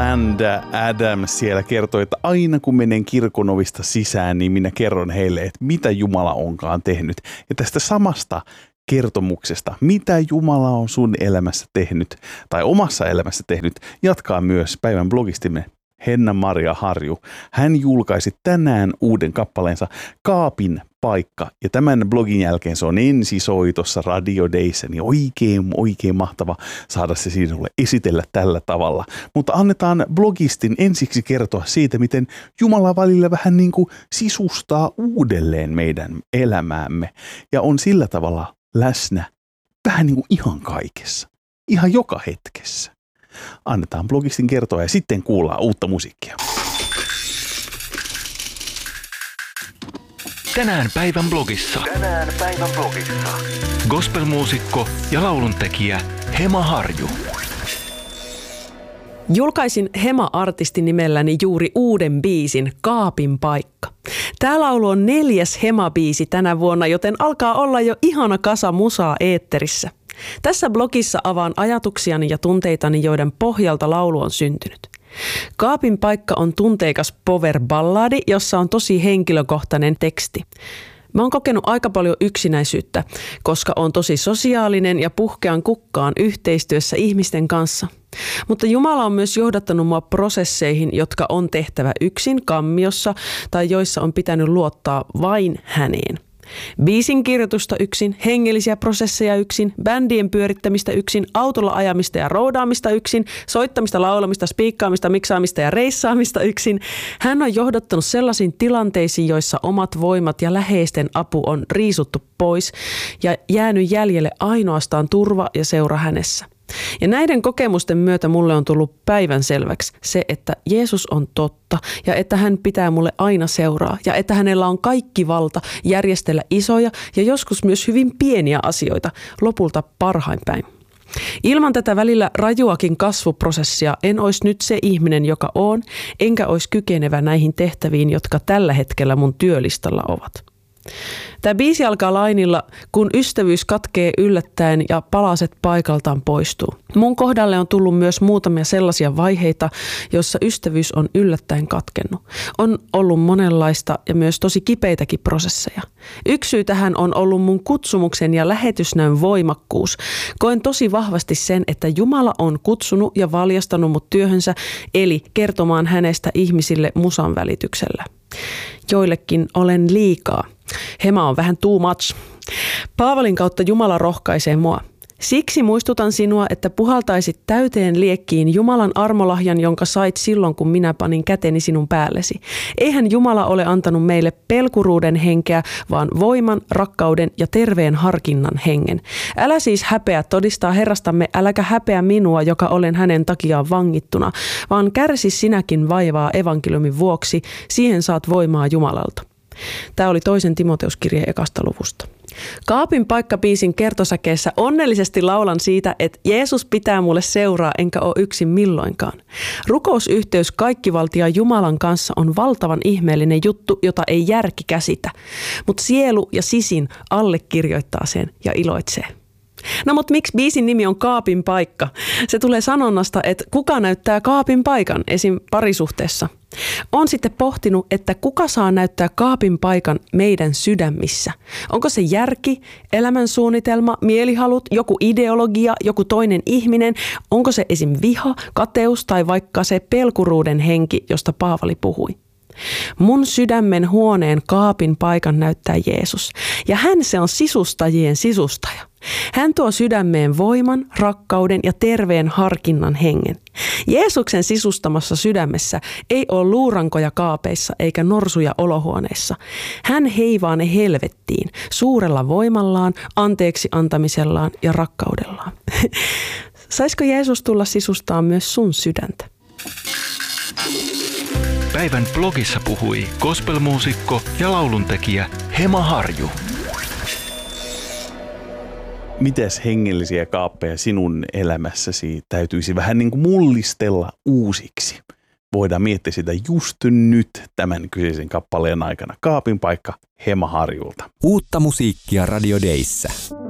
and Adams siellä kertoi, että aina kun menen kirkon ovista sisään, niin minä kerron heille, että mitä Jumala onkaan tehnyt. Ja tästä samasta kertomuksesta, mitä Jumala on sun elämässä tehnyt tai omassa elämässä tehnyt, jatkaa myös päivän blogistimme Henna-Maria Harju. Hän julkaisi tänään uuden kappaleensa Kaapin paikka, ja tämän blogin jälkeen se on ensisoitossa Radio Dayssä, niin oikein mahtava saada se sinulle esitellä tällä tavalla. Mutta annetaan blogistin ensiksi kertoa siitä, miten Jumala välillä vähän niin kuin sisustaa uudelleen meidän elämäämme ja on sillä tavalla läsnä vähän niin kuin ihan kaikessa, ihan joka hetkessä. Annetaan blogistin kertoa ja sitten kuullaan uutta musiikkia. Tänään päivän blogissa. Gospelmuusikko ja lauluntekijä Hema Harju. Julkaisin Hema-artistin nimelläni juuri uuden biisin Kaapin paikka. Tämä laulu on 4. Hema-biisi tänä vuonna, joten alkaa olla jo ihana kasa musaa eetterissä. Tässä blogissa avaan ajatuksiani ja tunteitani, joiden pohjalta laulu on syntynyt. Kaapin paikka on tunteikas power-balladi, jossa on tosi henkilökohtainen teksti. Mä oon kokenut aika paljon yksinäisyyttä, koska on tosi sosiaalinen ja puhkean kukkaan yhteistyössä ihmisten kanssa. Mutta Jumala on myös johdattanut mua prosesseihin, jotka on tehtävä yksin kammiossa tai joissa on pitänyt luottaa vain häneen. Biisin kirjoitusta yksin, hengellisiä prosesseja yksin, bändien pyörittämistä yksin, autolla ajamista ja roudaamista yksin, soittamista, laulamista, spiikkaamista, miksaamista ja reissaamista yksin. Hän on johdattanut sellaisiin tilanteisiin, joissa omat voimat ja läheisten apu on riisuttu pois ja jäänyt jäljelle ainoastaan turva ja seura hänessä. Ja näiden kokemusten myötä mulle on tullut päivänselväksi se, että Jeesus on totta ja että hän pitää mulle aina seuraa ja että hänellä on kaikki valta järjestellä isoja ja joskus myös hyvin pieniä asioita lopulta parhain päin. Ilman tätä välillä rajuakin kasvuprosessia en olisi nyt se ihminen, joka on, enkä olisi kykenevä näihin tehtäviin, jotka tällä hetkellä mun työlistalla ovat. Tämä biisi alkaa lainilla, kun ystävyys katkee yllättäen ja palaset paikaltaan poistuu. Mun kohdalle on tullut myös muutamia sellaisia vaiheita, joissa ystävyys on yllättäen katkennut. On ollut monenlaista ja myös tosi kipeitäkin prosesseja. Yksi syy tähän on ollut mun kutsumuksen ja lähetysnäön voimakkuus. Koen tosi vahvasti sen, että Jumala on kutsunut ja valjastanut mut työhönsä, eli kertomaan hänestä ihmisille musan välityksellä. Joillekin olen liikaa. Hema on vähän too much. Paavalin kautta Jumala rohkaisee mua. Siksi muistutan sinua, että puhaltaisit täyteen liekkiin Jumalan armolahjan, jonka sait silloin, kun minä panin käteni sinun päällesi. Eihän Jumala ole antanut meille pelkuruuden henkeä, vaan voiman, rakkauden ja terveen harkinnan hengen. Älä siis häpeä todistaa Herrastamme, äläkä häpeä minua, joka olen hänen takiaan vangittuna, vaan kärsi sinäkin vaivaa evankeliumin vuoksi, siihen saat voimaa Jumalalta. Tämä oli 2. Timoteuskirje 1. luvusta. Kaapin paikka-biisin kertosäkeessä onnellisesti laulan siitä, että Jeesus pitää mulle seuraa enkä ole yksin milloinkaan. Rukousyhteys kaikkivaltiaan Jumalan kanssa on valtavan ihmeellinen juttu, jota ei järki käsitä, mutta sielu ja sisin allekirjoittaa sen ja iloitsee. No mutta miksi biisin nimi on Kaapin paikka? Se tulee sanonnasta, että kuka näyttää kaapin paikan esim. Parisuhteessa. Olen sitten pohtinut, että kuka saa näyttää kaapin paikan meidän sydämissä. Onko se järki, elämänsuunnitelma, mielihalut, joku ideologia, joku toinen ihminen? Onko se esim. Viha, kateus tai vaikka se pelkuruuden henki, josta Paavali puhui? Mun sydämen huoneen kaapin paikan näyttää Jeesus, ja hän se on sisustajien sisustaja. Hän tuo sydämeen voiman, rakkauden ja terveen harkinnan hengen. Jeesuksen sisustamassa sydämessä ei ole luurankoja kaapeissa eikä norsuja olohuoneissa. Hän heivaa ne helvettiin suurella voimallaan, anteeksi antamisellaan ja rakkaudellaan. Saisiko Jeesus tulla sisustaa myös sun sydäntä? Päivän blogissa puhui gospelmuusikko ja lauluntekijä Hema Harju. Mitäs hengellisiä kaappeja sinun elämässäsi täytyisi vähän niin kuin mullistella uusiksi? Voidaan miettiä sitä just nyt tämän kyseisen kappaleen aikana. Kaapin paikka Hema Harjulta. Uutta musiikkia Radio Dayssä.